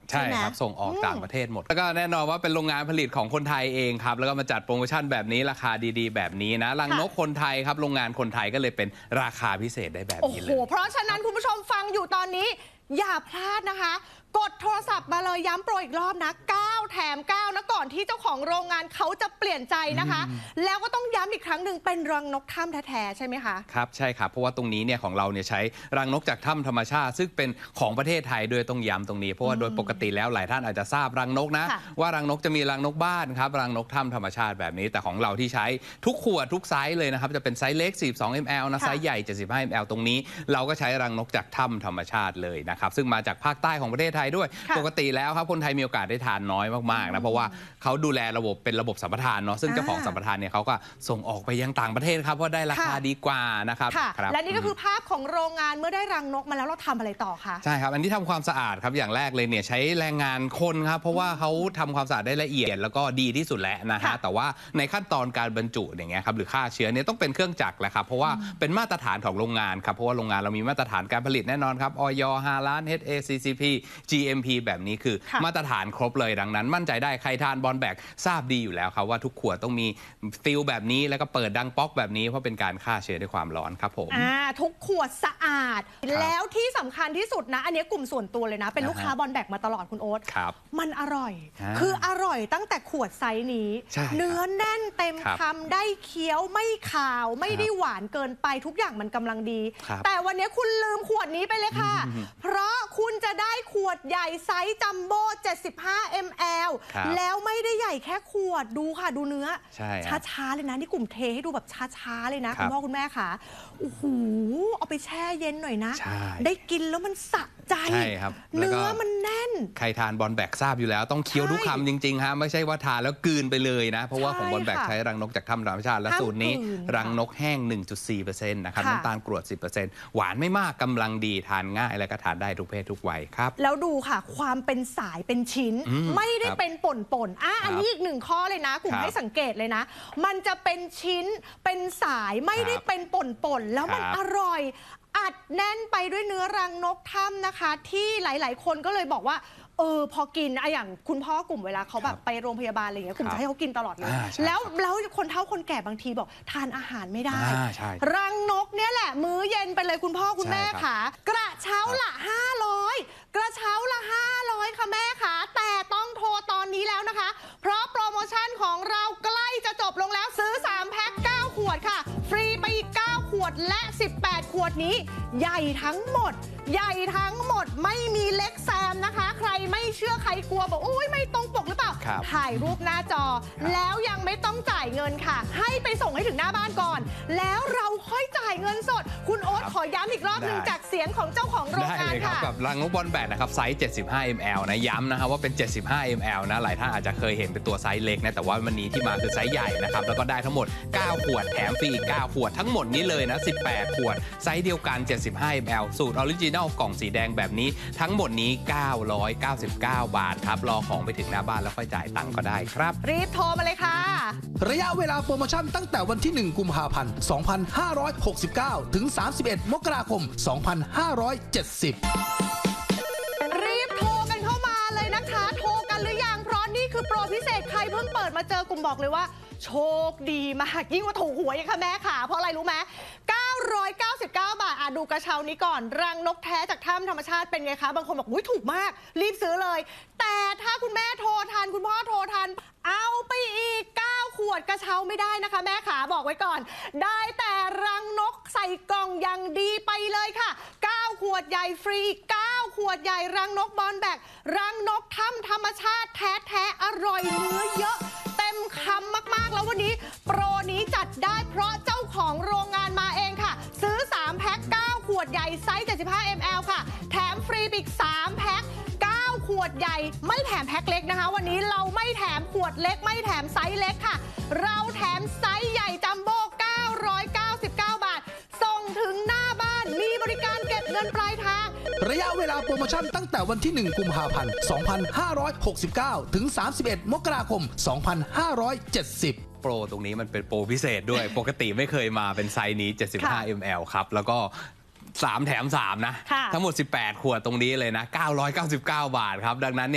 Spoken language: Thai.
ใช่ครับส่งออกต่างประเทศหมดแล้วก็แน่นอนว่าเป็นโรงงานผลิตของคนไทยเองครับแล้วก็มาจัดโปรโมชั่นแบบนี้ราคาดีๆแบบนี้นะรังนกคนไทยครับโรงงานคนไทยก็เลยเป็นราคาพิเศษได้แบบนี้เลยเพราะฉะนั้นคุณผู้ชมฟังอยู่ตอนนี้อย่าพลาดนะคะกดโทรศัพท์มาเลยย้ำโปรอีกรอบนะ9 แถม 9นะก่อนที่เจ้าของโรงงานเขาจะเปลี่ยนใจนะคะแล้วก็ต้องย้ำอีกครั้งหนึ่งเป็นรังนกถ้ำแท้ๆใช่ไหมคะครับใช่ครับเพราะว่าตรงนี้เนี่ยของเราเนี่ยใช้รังนกจากถ้ำธรรมชาติซึ่งเป็นของประเทศไทยด้วยต้องย้ำตรงนี้เพราะว่าโดยปกติแล้วหลายท่านอาจจะทราบรังนกนะว่ารังนกจะมีรังนกบ้านครับรังนกถ้ำธรรมชาติแบบนี้แต่ของเราที่ใช้ทุกขวดทุกไซส์เลยนะครับจะเป็นไซส์เล็ก42 ml นะไซส์ใหญ่75 ml ตรงนี้เราก็ใช้รังนกจากถ้ำธรรมชาติเลยนะครับซึ่งมาจากภาคใต้ของประเทศไทยด้วยปกติแล้วครับคนไทยมีโอกาสได้ทานน้อยมากๆนะเพราะว่าเขาดูแลระบบเป็นระบบสัมปทานเนาะซึ่งเจ้าของสัมปทานเนี่ยเขาก็ส่งออกไปยังต่างประเทศครับเพราะได้ราคาดีกว่านะครับและนี่ก็คือภาพของโรงงานเมื่อได้รังนกมาแล้วเราทำอะไรต่อคะใช่ครับอันนี้ทำความสะอาดครับอย่างแรกเลยเนี่ยใช้แรงงานคนครับเพราะว่าเขาทำความสะอาดได้ละเอียดแล้วก็ดีที่สุดแล้วนะฮะแต่ว่าในขั้นตอนการบรรจุอย่างเงี้ยครับหรือฆ่าเชื้อเนี่ยต้องเป็นเครื่องจักรแหละครับเพราะว่าเป็นมาตรฐานของโรงงานครับเพราะว่าโรงงานเรามีมาตรฐานการผลิตแน่นอนครับอย 5 ล้าน HACCP GMP แบบนี้คือมาตรฐานครบเลยดังนั้นมั่นใจได้ใครทานบอลแบกทราบดีอยู่แล้วครับว่าทุกขวดต้องมีฟิลแบบนี้แล้วก็เปิดดังป๊อกแบบนี้เพราะเป็นการฆ่าเชื้อด้วยความร้อนครับผมทุกขวดสะอาดแล้วที่สำคัญที่สุดนะอันนี้กลุ่มส่วนตัวเลยนะเป็นลูกค้าบอลแบกมาตลอดคุณโอ๊ตมันอร่อยคืออร่อยตั้งแต่ขวดไซส์นี้เนื้อแน่นเต็มคำได้เคี้ยวไม่ขาวไม่ได้หวานเกินไปทุกอย่างมันกำลังดีแต่วันนี้คุณลืมขวดนี้ไปเลยค่ะเพราะคุณจะได้ขวดใหญ่ไซส์จัมโบ้75 ml แล้วไม่ได้ใหญ่แค่ขวดดูค่ะดูเนื้อช้าๆเลยนะนี่กลุ่มเทให้ดูแบบช้าๆเลยนะคุณพ่อคุณแม่ค่ะโอ้โหเอาไปแช่เย็นหน่อยนะได้กินแล้วมันสะใจเนื้อมันแน่นใครทานบอลแบกทราบอยู่แล้วต้องเคี้ยวทุกคำจริงๆฮะไม่ใช่ว่าทานแล้วกลืนไปเลยนะเพราะว่าของบอลแบกใช้รังนกจากถ้ำธรรมชาติและสูตรนี้รังนกแห้ง 1.4% นะครับน้ำตาลกรวด 10% หวานไม่มากกำลังดีทานง่ายและก็ทานได้ทุกเพศทุกวัยครับแล้วดูค่ะความเป็นสายเป็นชิ้นไม่ได้เป็นป่นๆอันนี้อีกหนึ่งข้อเลยนะกลุ่มให้สังเกตเลยนะมันจะเป็นชิ้นเป็นสายไม่ได้เป็นป่นๆแล้วมันอร่อยอัดแน่นไปด้วยเนื้อรังนกถ้ำนะคะที่หลายๆคนก็เลยบอกว่าพอกินอย่างคุณพ่อกลุ่มเวลาเขาแบบไปโรงพยาบาลอะไรอย่างเงี้ยกลุ่มจะให้เขากินตลอดเลยแล้วคนเฒ่าคนแก่บางทีบอกทานอาหารไม่ได้รังนกเนี่ยแหละมื้อเย็นไปเลยคุณพ่อคุณแม่ค่ะกระเช้าละ500กระเช้าละ500ค่ะแม่ค่ะแต่ต้องโทรตอนนี้แล้วนะคะเพราะโปรโมชั่นของเราใกล้จะจบลงแล้วซื้อ3แพ็ค9ขวดค่ะฟรีไปอีก9ขวดและ18ขวดนี้ใหญ่ทั้งหมดไม่มีเล็กแซมนะคะใครไม่เชื่อใครกลัวบอกอุ้ยไม่ตรงปกหรือเปล่าถ่ายรูปหน้าจอแล้วยังไม่ต้องจ่ายเงินค่ะให้ไปส่งให้ถึงหน้าบ้านก่อนแล้วเราค่อยจ่ายเงินสดคุณโอ๊ตขอย้ำอีกรอบหนึ่งจากเสียงของเจ้าของโรงงานค่ะกับรังนกบอลแบกนะครับไซส์75 ml นะย้ำนะครับว่าเป็น75 ml นะหลายท่านอาจจะเคยเห็นเป็นตัวไซส์เล็กนะแต่ว่าวันนี้ที่มาคือไซส์ใหญ่นะครับแล้วก็ได้ทั้งหมด9ขวดแถมฟรีอีก9ขวดทั้งหมดนี้เลยนะ18ขวดไซส์เดียวกัน75 ml สูตรออริจินัลกล่องสีแดงแบบนี้ทั้งหมดนี้999 บาทครับรอของไปถึงหน้าบ้านแล้วค่อยจ่ายตังค์ก็ได้ครับรีบโทรมาเลยค่ะระยะเวลาโปรโมชั่นตั้งแต่วันที่1กุมภาพันธ์2569ถึง31มกราคม2570 รีบโทรกันเข้ามาเลยนะคะโทรกันหรือยังเพราะนี่คือโปรพิเศษใครเพิ่งเปิดมาเจอกลุ่มบอกเลยว่าโชคดีมากยิ่งกว่าถูกหวยค่ะแม่ค่ะเพราะอะไรรู้ไหม999 บาทดูกระเช้านี้ก่อนรังนกแท้จากถ้ำธรรมชาติเป็นไงคะบางคนบอกอุ้ยถูกมากรีบซื้อเลยแต่ถ้าคุณแม่โทรทันคุณพ่อโทรทันเอาไปอีก9ขวดกระเช้าไม่ได้นะคะแม่ขาบอกไว้ก่อนได้แต่รังนกใส่กล่องอย่างดีไปเลยค่ะ9ขวดใหญ่ฟรี9ขวดใหญ่รังนกบอลแบกรังนกถ้ำธรรมชาติแท้ๆอร่อยเนื้อเยอะเต็มคำมากๆแล้ววันนี้โปรนี้จัดได้เพราะเจ้าของโรงงานมาเองค่ะซื้อ3แพ็ค9ขวดใหญ่ไซส์75 ml ค่ะแถมฟรีอีก3แพ็ค9ขวดใหญ่ไม่แถมแพ็คเล็กนะคะวันนี้เราไม่แถมขวดเล็กไม่แถมไซส์เล็กค่ะเราแถมไซส์ใหญ่จัมโบ้999 บาทส่งถึงหน้าบ้านมีบริการเก็บเงินปลายทางระยะเวลาโปรโมชั่นตั้งแต่วันที่1กุมภาพันธ์2569ถึง31มกราคม2570 โปรตรงนี้มันเป็นโปรพิเศษด้วยปกติไม่เคยมาเป็นไซส์นี้75 ml ครับแล้วก็3แถม3นะทั้งหมด18ขวดตรงนี้เลยนะ999 บาทครับดังนั้น